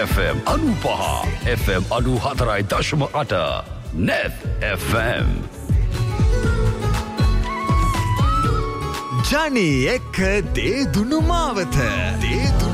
FM 95 FM 94.8 Net FM ජනී එක්ක දේ දුනු මාවත